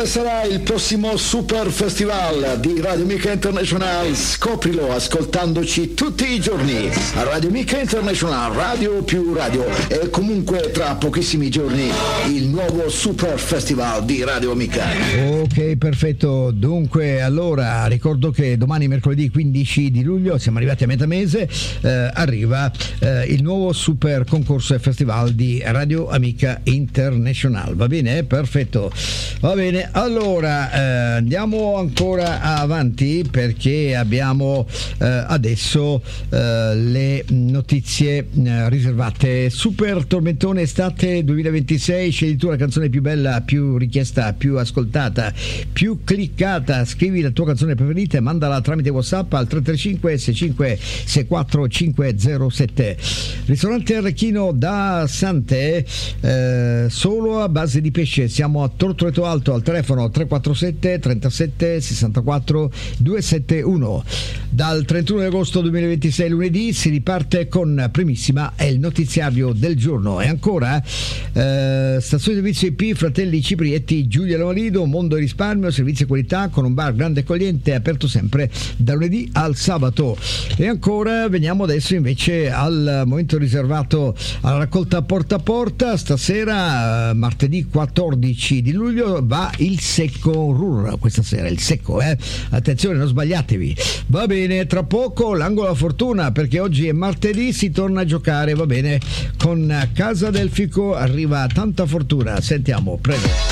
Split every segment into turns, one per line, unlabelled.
sarà il prossimo Super Festival di Radio Amica International? Scoprilo ascoltandoci tutti i giorni a Radio Amica International, radio più radio, e comunque tra pochissimi giorni il nuovo Super Festival di Radio Amica.
Ok, perfetto. Dunque, allora ricordo che domani, mercoledì 15 di luglio, siamo arrivati a metà mese, arriva il nuovo Super Concorso e Festival di Radio Amica International. Va bene? Perfetto. Va bene, allora andiamo ancora avanti perché abbiamo adesso le notizie riservate. Super tormentone estate 2026, scegli tu la canzone più bella, più richiesta, più ascoltata, più cliccata. Scrivi la tua canzone preferita e mandala tramite WhatsApp al 335 65 64 507. Ristorante Arrechino da Sante, solo a base di pesce. Siamo a Tortoreto Alto, al telefono 347 37 64 271. Dal 31 agosto 2026 lunedì si riparte con Primissima e il notiziario del giorno. E ancora stazione di servizio IP Fratelli Ciprietti Giulia Lomalido, Mondo e Risparmio, servizi e qualità con un bar grande e accogliente, aperto sempre da lunedì al sabato. E ancora veniamo adesso invece al momento riservato alla raccolta porta a porta. Stasera martedì 14 di luglio va il secco RUR, questa sera il secco, attenzione, non sbagliatevi. Va bene, tra poco l'angolo a fortuna, perché oggi è martedì, si torna a giocare, va bene, con Casa del Fico arriva tanta fortuna. Sentiamo, prego.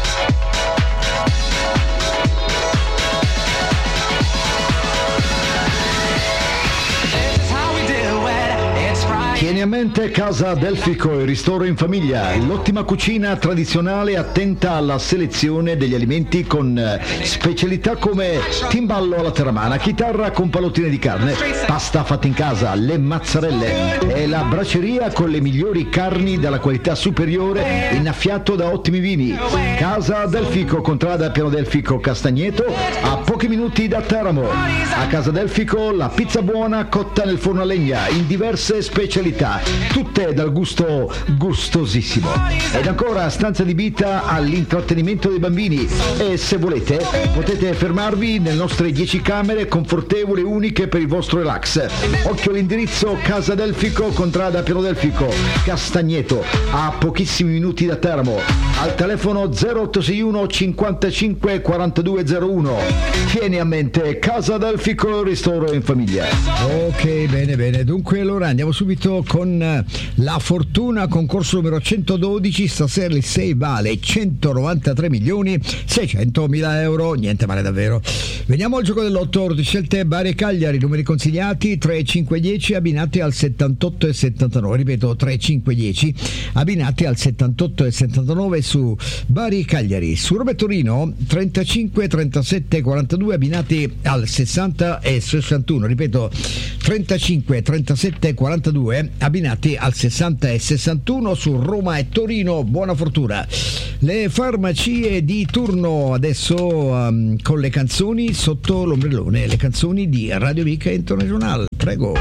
Tieni a mente Casa del Fico, il ristoro in famiglia, l'ottima cucina tradizionale attenta alla selezione degli alimenti con specialità come timballo alla terramana, chitarra con pallottine di carne, pasta fatta in casa, le mazzarelle e la braceria con le migliori carni della qualità superiore, innaffiato da ottimi vini. Casa del Fico, contrada Piano del Fico Castagneto, a pochi minuti da Teramo. A Casa del Fico la pizza buona cotta nel forno a legna in diverse specialità, tutte dal gusto gustosissimo. Ed ancora stanza adibita all'intrattenimento dei bambini, e se volete potete fermarvi nelle nostre 10 camere confortevoli e uniche per il vostro relax. Occhio all'indirizzo: Casa del Fico, contrada Piano del Fico Castagneto, a pochissimi minuti da Teramo, al telefono 0861 55 4201. Tieni a mente Casa del Fico, ristoro in famiglia.
Ok, bene, dunque allora andiamo subito con la fortuna, concorso numero 112. Stasera il 6 vale 193 milioni 600 mila euro, niente male davvero. Veniamo al gioco dell'otto, di scelte Bari e Cagliari, numeri consigliati 3, 5, 10, abbinati al 78 e 79, ripeto 3, 5, 10, abbinati al 78 e 79 su Bari e Cagliari. Su Roma e Torino 35, 37, 42, abbinati al 60 e 61, ripeto 35, 37, 42, abbinati al 60 e 61 su Roma e Torino. Buona fortuna. Le farmacie di turno adesso con le canzoni sotto l'ombrellone, le canzoni di Radio Amica International. Prego.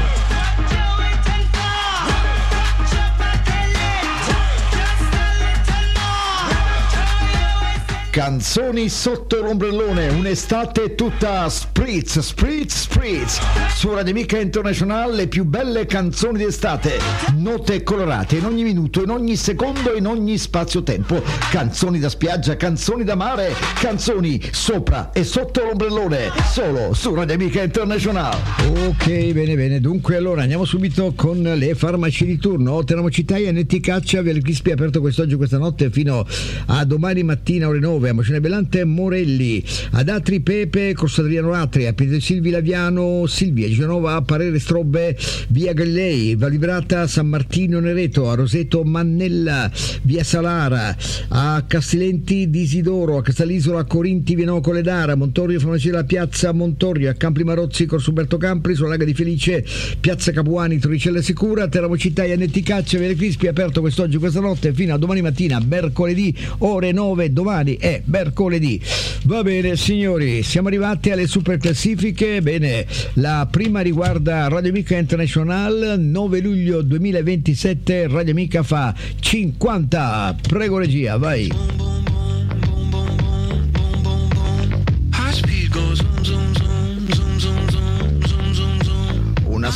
Canzoni sotto l'ombrellone, un'estate tutta spritz su Radio Amica International, le più belle canzoni d'estate, note colorate in ogni minuto, in ogni secondo, in ogni spazio-tempo, canzoni da spiaggia, canzoni da mare, canzoni sopra e sotto l'ombrellone, solo su Radio Amica International.
Ok, bene, dunque allora andiamo subito con le farmaci di turno. Teramo Città, NT Caccia, Viale Crispi aperto quest'oggi, questa notte fino a domani mattina ore 9. A Mocene Belante Morelli, ad Atri Pepe, Corso Adriano Atria, Pietro Silvi Laviano, Silvia Genova, Parere Strobbe, via Galilei, Valibrata San Martino Nereto, a Roseto Mannella, via Salara, a Castilenti di Isidoro, a Castal'isola Corinti Viano Coledara, Montorio Farmacia Piazza Montorio, a Campri Marozzi Corso Umberto Campri, sulla Laga di Felice, Piazza Capuani Torricella Sicura, Teramo Città, NT Caccia, Viale Crispi aperto quest'oggi, questa notte fino a domani mattina, mercoledì ore 9, domani è mercoledì. Va bene signori, siamo arrivati alle super classifiche. Bene, la prima riguarda Radio Amica International, 9 luglio 2027, Radio Amica fa 50. Prego regia, vai.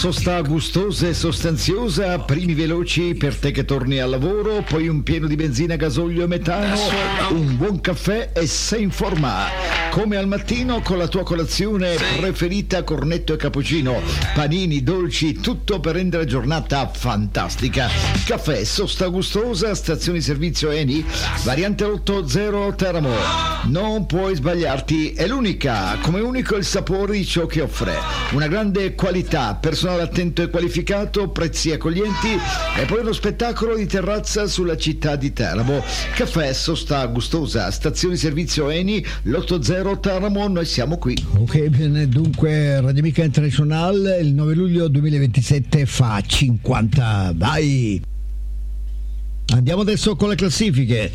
sosta gustosa e sostanziosa, primi veloci per te che torni al lavoro, poi un pieno di benzina, gasolio e metano, un buon caffè e sei in forma. Come al mattino con la tua colazione preferita, cornetto e cappuccino, panini, dolci, tutto per rendere la giornata fantastica. Caffè, sosta gustosa, stazione di servizio Eni, variante 80 Teramo. Non puoi sbagliarti, è l'unica, come unico il sapore di ciò che offre. Una grande qualità, personale attento e qualificato, prezzi accoglienti e poi uno spettacolo di terrazza sulla città di Teramo. Caffè, sosta gustosa, stazione di servizio Eni, l'80 Teramo, noi siamo qui.
Ok, bene, dunque Radio Amica International il 9 luglio 2027 fa 50, vai! Andiamo adesso con le classifiche,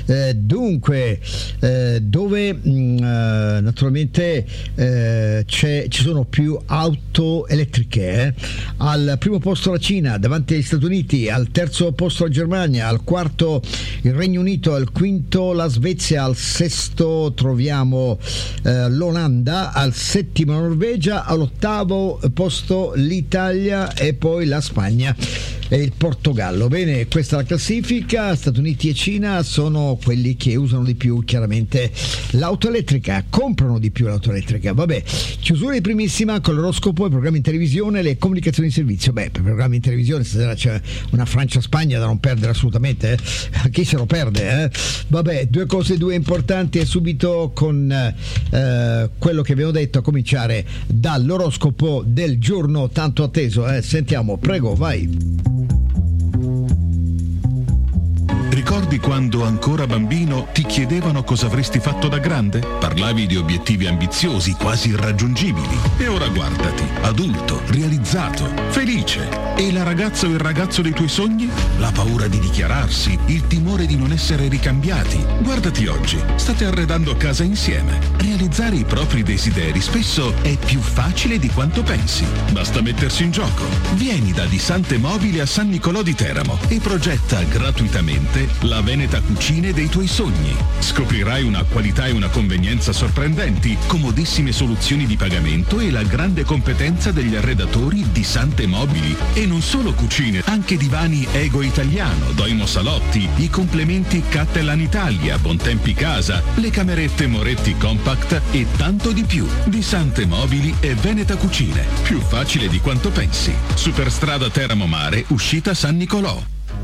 dove naturalmente ci sono più auto elettriche. Al primo posto la Cina, davanti agli Stati Uniti, al terzo posto la Germania, al quarto il Regno Unito, al quinto la Svezia, al sesto troviamo l'Olanda, al settimo la Norvegia, all'ottavo posto l'Italia e poi la Spagna e il Portogallo. Bene, questa è la classifica. Stati Uniti e Cina sono quelli che usano di più chiaramente l'auto elettrica, comprano di più l'auto elettrica. Vabbè, chiusura di primissima con l'oroscopo, i programmi in televisione, le comunicazioni in servizio. Beh, per i programmi in televisione stasera c'è una Francia-Spagna da non perdere assolutamente, chi se lo perde, Vabbè, due cose importanti e subito con quello che abbiamo detto, a cominciare dall'oroscopo del giorno tanto atteso. Sentiamo, prego, vai.
Ricordi quando ancora bambino ti chiedevano cosa avresti fatto da grande? Parlavi di obiettivi ambiziosi, quasi irraggiungibili. E ora guardati, adulto, realizzato, felice. E la ragazza o il ragazzo dei tuoi sogni? La paura di dichiararsi, il timore di non essere ricambiati. Guardati oggi, state arredando casa insieme. Realizzare i propri desideri spesso è più facile di quanto pensi. Basta mettersi in gioco. Vieni da Disante Mobili a San Nicolò di Teramo e progetta gratuitamente la Veneta Cucine dei tuoi sogni. Scoprirai una qualità e una convenienza sorprendenti, comodissime soluzioni di pagamento e la grande competenza degli arredatori di Sante Mobili. E non solo cucine, anche divani Ego Italiano, Doimo Salotti, i complementi Cattelan Italia, Bontempi Casa, le camerette Moretti Compact e tanto di più. Di Sante Mobili e Veneta Cucine. Più facile di quanto pensi. Superstrada Teramo Mare, uscita San Nicolò.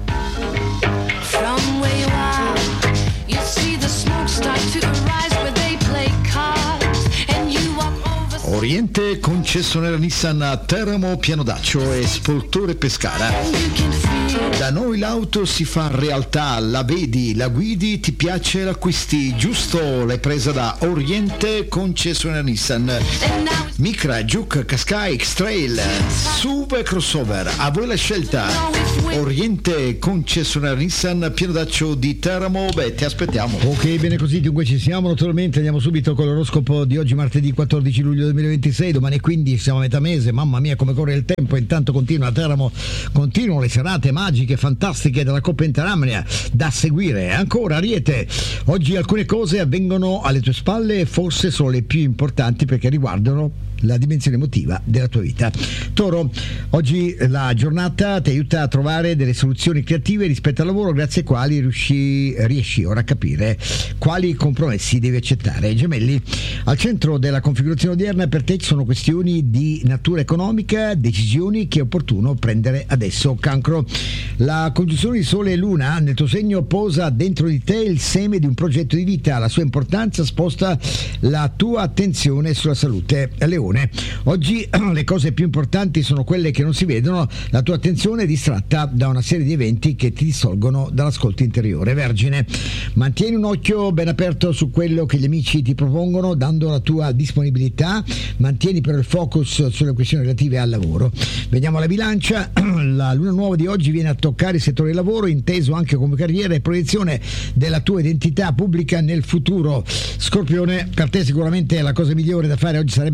Oriente concessionaria Nissan a Teramo, Pianodaccio e Spoltore Pescara. Da noi l'auto si fa realtà, la vedi, la guidi, ti piace, l'acquisti, giusto? L'hai presa da Oriente concessionaria Nissan. Micra, Juke, Qashqai, X-Trail, SUV e crossover, a voi la scelta. Oriente concessionaria Nissan, Pianodaccio di Teramo, beh, ti aspettiamo.
Ok, bene così, dunque ci siamo, naturalmente andiamo subito con l'oroscopo di oggi, martedì 14 luglio 2026, domani 15, siamo a metà mese, mamma mia come corre il tempo, intanto continua a Teramo, continuano le serate magiche, fantastiche della Coppa Interamnia da seguire. Ancora Ariete, oggi alcune cose avvengono alle tue spalle e forse sono le più importanti perché riguardano la dimensione emotiva della tua vita. Toro, oggi la giornata ti aiuta a trovare delle soluzioni creative rispetto al lavoro grazie ai quali riesci ora a capire quali compromessi devi accettare. Gemelli, al centro della configurazione odierna per te ci sono questioni di natura economica, decisioni che è opportuno prendere adesso. Cancro, la congiunzione di Sole e Luna nel tuo segno posa dentro di te il seme di un progetto di vita, la sua importanza sposta la tua attenzione sulla salute. Leone, oggi le cose più importanti sono quelle che non si vedono, la tua attenzione è distratta da una serie di eventi che ti distolgono dall'ascolto interiore. Vergine, mantieni un occhio ben aperto su quello che gli amici ti propongono dando la tua disponibilità, mantieni però il focus sulle questioni relative al lavoro. Vediamo la Bilancia, la luna nuova di oggi viene a toccare il settore del lavoro, inteso anche come carriera e proiezione della tua identità pubblica nel futuro. Scorpione, per te sicuramente la cosa migliore da fare oggi sarebbe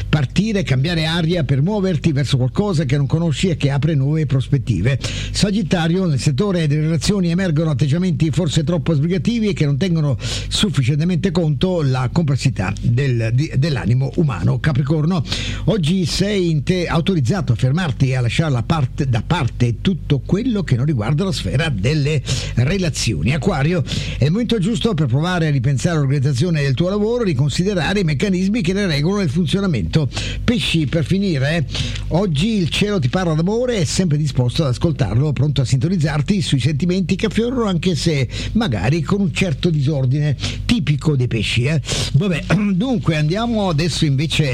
partire, cambiare aria per muoverti verso qualcosa che non conosci e che apre nuove prospettive. Sagittario, nel settore delle relazioni emergono atteggiamenti forse troppo sbrigativi e che non tengono sufficientemente conto la complessità dell'animo umano. Capricorno, oggi sei autorizzato a fermarti e a lasciare da parte tutto quello che non riguarda la sfera delle relazioni. Acquario, è il momento giusto per provare a ripensare l'organizzazione del tuo lavoro, riconsiderare i meccanismi che ne regolano il funzionamento. Pesci, per finire, oggi il cielo ti parla d'amore, è sempre disposto ad ascoltarlo, pronto a sintonizzarti sui sentimenti che affiorano, anche se magari con un certo disordine tipico dei pesci. Vabbè, dunque andiamo adesso invece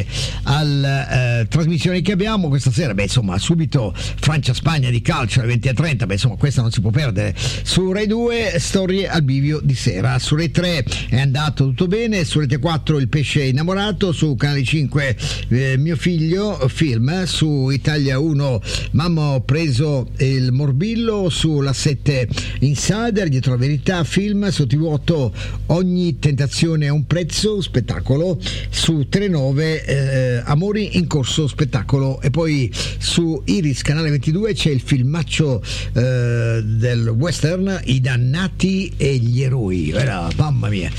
alle trasmissioni che abbiamo questa sera. Subito Francia-Spagna di calcio alle 20:30, questa non si può perdere. Su Rai 2 Storie al bivio di sera, su Rai 3 è andato tutto bene, su Rete 4 Il pesce innamorato, su Canale 5 Mio figlio film, su Italia 1 Mamma ho preso il morbillo, sulla 7 Insider Dietro la verità film, su TV8 Ogni tentazione ha un prezzo spettacolo, su Telenove Amori in corso spettacolo, e poi su Iris Canale 22 c'è il filmaccio del western I dannati e gli eroi. Mamma mia,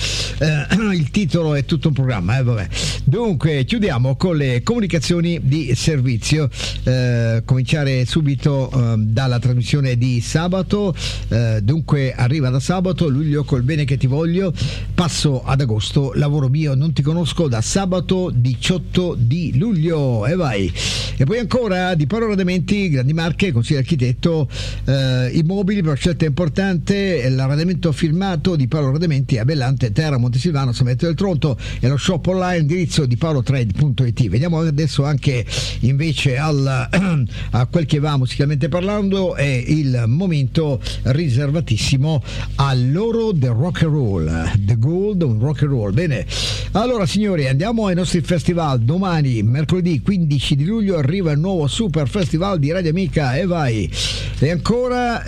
il titolo è tutto un programma, vabbè. Dunque chiudiamo con le comunicazioni di servizio, cominciare subito dalla trasmissione di sabato. Dunque arriva da sabato Luglio col bene che ti voglio, passo ad agosto Lavoro mio non ti conosco, da sabato 18 di luglio, e vai. E poi ancora di Paolo Arredamenti Grandi Marche, consiglio architetto, immobili per scelta importante, l'arredamento firmato di Paolo Arredamenti a Bellante, Terra, Montesilvano, San Benedetto del Tronto, e lo shop online, indirizzo di paolotrade.it. Vediamo adesso anche invece a quel che va musicalmente parlando, è il momento riservatissimo all'oro del rock and roll, the gold of rock and roll. Bene, allora signori, andiamo ai nostri festival. Domani, mercoledì 15 di luglio, arriva il nuovo super festival di Radio Amica, e vai. E ancora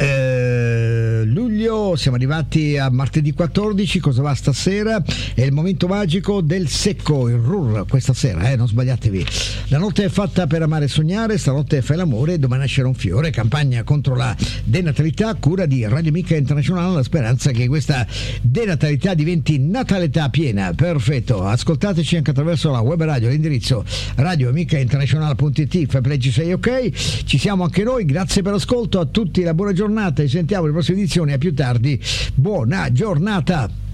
luglio, siamo arrivati a martedì 14. Cosa va stasera? È il momento magico del secco, il RUR questa sera, non sbagliatevi. La notte è fatta per amare e sognare, stanotte fai l'amore, domani nascerà un fiore, campagna contro la denatalità, cura di Radio Amica Internazionale, la speranza che questa denatalità diventi natalità piena. Perfetto, ascoltateci anche attraverso la web radio, l'indirizzo radioamicainternazionale.it, Faplegi 6 ok. Ci siamo anche noi, grazie per l'ascolto, a tutti la buona giornata, ci sentiamo alle prossime edizioni, a più tardi, buona giornata.